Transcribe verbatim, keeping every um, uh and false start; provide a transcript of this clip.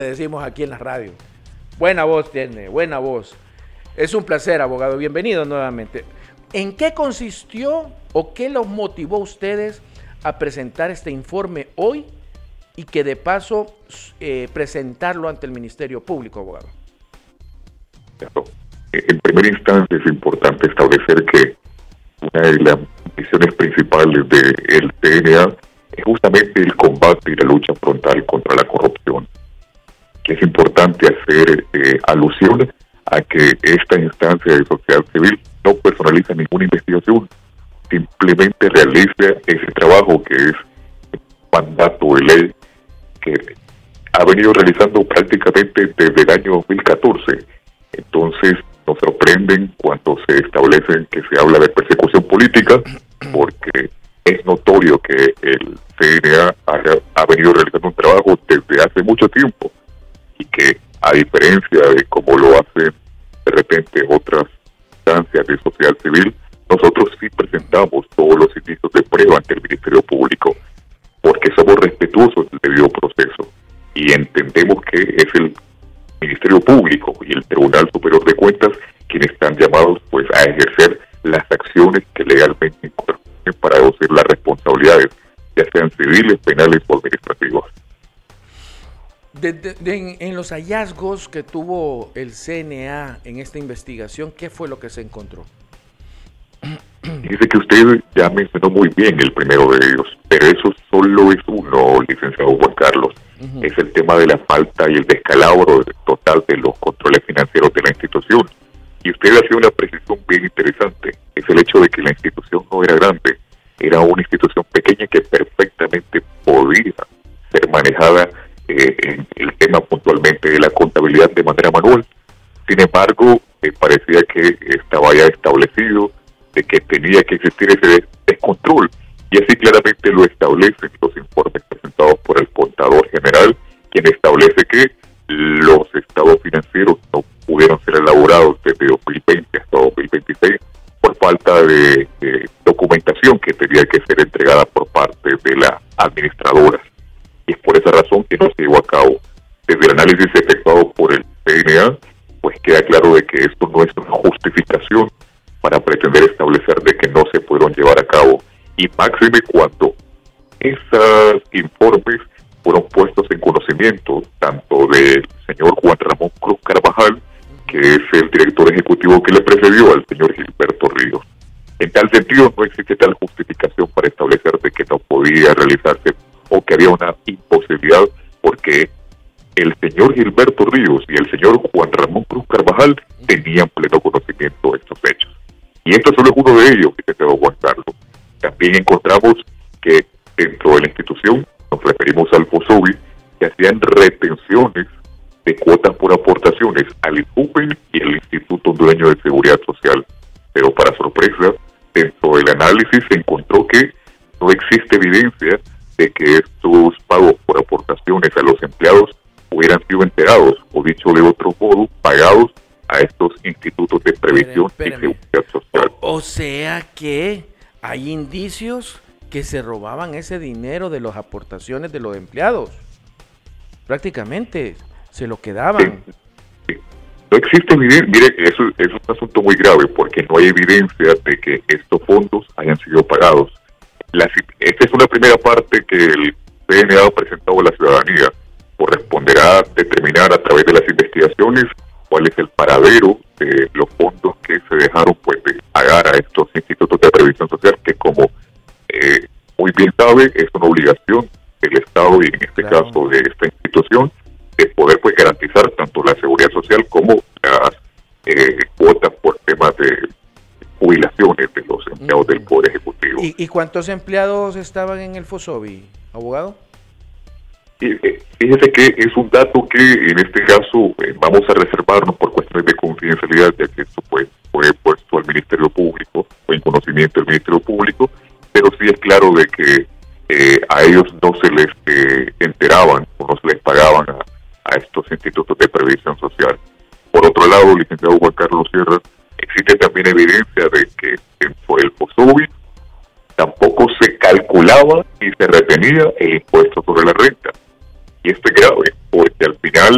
decimos aquí en la radio. Buena voz tiene, buena voz. Es un placer, abogado. Bienvenido nuevamente. ¿En qué consistió o qué los motivó a ustedes a presentar este informe hoy y que de paso eh, presentarlo ante el Ministerio Público, abogado? En primera instancia es importante establecer que una de las misiones principales del C N A es justamente el combate y la lucha frontal contra la corrupción. Que es importante hacer eh, alusión a que esta instancia de sociedad civil no personaliza ninguna investigación, simplemente realiza ese trabajo que es mandato de ley que ha venido realizando prácticamente desde el año dos mil catorce. Entonces nos sorprenden cuando se establecen que se habla de persecución política, porque es notorio que el C N A ha, ha venido realizando un trabajo desde hace mucho tiempo y que, a diferencia de cómo lo hacen de repente otras instancias de sociedad civil, nosotros sí presentamos todos los indicios de prueba ante el Ministerio Público, porque somos respetuosos del debido proceso y entendemos que es el Ministerio Público y el Tribunal Superior de Cuentas quienes están llamados pues a ejercer las acciones que legalmente corresponden para deducir las responsabilidades, ya sean civiles, penales o administrativas. De, de, de, en, en los hallazgos que tuvo el C N A en esta investigación, ¿qué fue lo que se encontró? Dice que usted ya mencionó muy bien el primero de ellos, pero eso solo es uno, licenciado Juan Carlos. Uh-huh. Es el tema de la falta y el descalabro total de los controles financieros de la institución. Y usted ha sido una precisión bien interesante. Es el hecho de que la institución no era grande, era una institución pequeña que perfectamente podía ser manejada eh, en el tema puntualmente de la contabilidad de manera manual. Sin embargo, eh, parecía que estaba ya establecido de que tenía que existir ese descontrol, y así claramente lo establecen los informes presentados por el contador general, quien establece que los estados financieros no pudieron ser elaborados desde dos mil veinte hasta dos mil veintiséis por falta de, de documentación que tenía que ser entregada por parte de las administradoras, y es por esa razón que no se llevó a cabo. Desde el análisis efectuado por el C N A, pues queda claro de que esto no es una justificación para pretender establecer de que no se pudieron llevar a cabo, y máxime cuando esos informes fueron puestos en conocimiento tanto del señor Juan Ramón Cruz Carvajal, que es el director ejecutivo que le precedió al señor Gilberto Ríos. En tal sentido, no existe tal justificación para establecer de que no podía realizarse o que había una imposibilidad, porque el señor Gilberto Ríos y el señor Juan Ramón Cruz Carvajal tenían pleno conocimiento de estos hechos. Y esto solo es uno de ellos, que te debo Juan Carlos. También encontramos que dentro de la institución, nos referimos al FOSOBI, que hacían retenciones de cuotas por aportaciones al INPUPEN y el Instituto Hondureño de Seguridad Social. Pero para sorpresa, dentro del análisis se encontró que no existe evidencia de que estos pagos por aportaciones a los empleados hubieran sido enterados, o dicho de otro modo, pagados a estos institutos de previsión espérame, espérame. y seguridad social. O, o sea que hay indicios que se robaban ese dinero de las aportaciones de los empleados. Prácticamente se lo quedaban. Sí, sí. No existe evidencia, mire, eso es un asunto muy grave porque no hay evidencia de que estos fondos hayan sido pagados. La, esta es una primera parte que el C N A ha presentado a la ciudadanía. Corresponderá determinar a través de las investigaciones cuál es el paradero de los fondos que se dejaron pues de pagar a estos institutos de previsión social, que como eh, muy bien sabe, es una obligación del Estado y en este claro. caso de esta institución, de poder pues garantizar tanto la seguridad social como las eh, cuotas por temas de jubilaciones de los empleados uh-huh. del Poder Ejecutivo. ¿Y, ¿Y cuántos empleados estaban en el FOSOBI, abogado? Fíjese que es un dato que en este caso eh, vamos a reservarnos por cuestiones de confidencialidad, ya que esto fue, fue puesto al Ministerio Público, fue en conocimiento del Ministerio Público, pero sí es claro de que eh, a ellos no se les eh, enteraban o no se les pagaban a, a estos institutos de previsión social. Por otro lado, licenciado Juan Carlos Sierra, existe también evidencia de que dentro del FOSOBI tampoco se calculaba y se retenía el impuesto sobre la renta. Y esto es grave, porque al final